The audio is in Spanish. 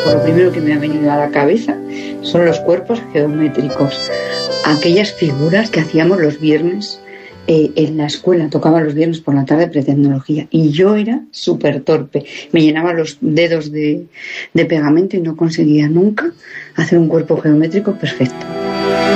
por lo primero que me ha venido a la cabeza son los cuerpos geométricos, aquellas figuras que hacíamos los viernes en la escuela, tocaba los viernes por la tarde pretecnología y yo era súper torpe, me llenaba los dedos de pegamento y no conseguía nunca hacer un cuerpo geométrico perfecto.